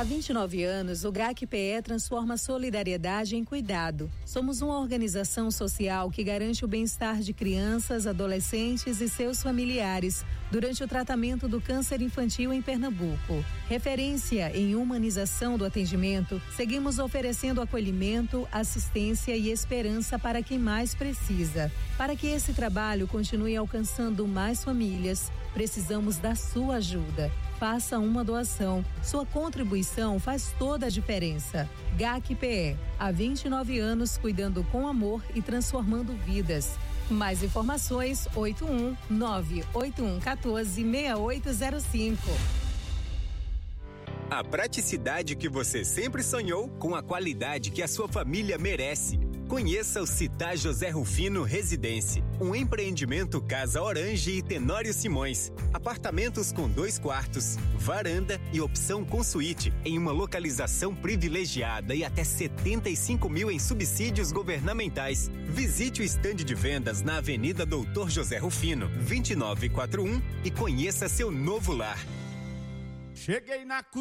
Há 29 anos, o GAC-PE transforma solidariedade em cuidado. Somos uma organização social que garante o bem-estar de crianças, adolescentes e seus familiares durante o tratamento do câncer infantil em Pernambuco. Referência em humanização do atendimento, seguimos oferecendo acolhimento, assistência e esperança para quem mais precisa. Para que esse trabalho continue alcançando mais famílias, precisamos da sua ajuda. Faça uma doação. Sua contribuição faz toda a diferença. GAC-PE, há 29 anos cuidando com amor e transformando vidas. Mais informações, 819-8114-6805. A praticidade que você sempre sonhou com a qualidade que a sua família merece. Conheça o Città José Rufino Residência, um empreendimento Casa Orange e Tenório Simões. Apartamentos com 2 quartos, varanda e opção com suíte, em uma localização privilegiada e até 75 mil em subsídios governamentais. Visite o estande de vendas na Avenida Doutor José Rufino, 2941 e conheça seu novo lar. Cheguei na